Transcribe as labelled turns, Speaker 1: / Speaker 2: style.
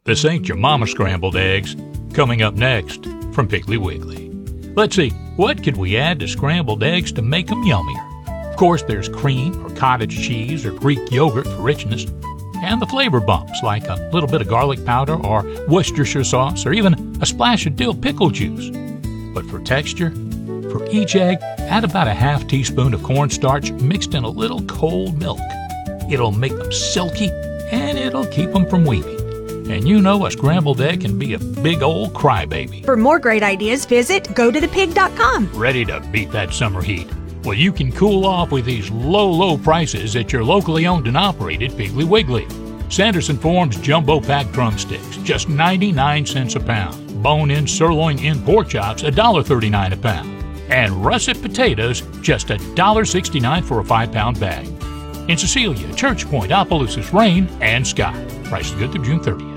Speaker 1: This ain't your mama scrambled eggs. Coming up next from Piggly Wiggly. Let's see, what could we add to scrambled eggs to make them yummier? Of course, there's cream or cottage cheese or Greek yogurt for richness, and the flavor bumps like a little bit of garlic powder or Worcestershire sauce or even a splash of dill pickle juice. But for texture, for each egg, add about a half teaspoon of cornstarch mixed in a little cold milk. It'll make them silky and it'll keep them from weeping. And you know a scrambled egg can be a big old crybaby.
Speaker 2: For more great ideas, visit GoToThePig.com.
Speaker 1: Ready to beat that summer heat? Well, you can cool off with these low prices at your locally owned and operated Piggly Wiggly. Sanderson Farms Jumbo Pack Drumsticks, just 99 cents a pound. Bone-in sirloin-in pork chops, $1.39 a pound. And russet potatoes, just $1.69 for a 5-pound bag. In Cecilia, Church Point, Opelousas, Rain, and Scott. Prices good through June 30th.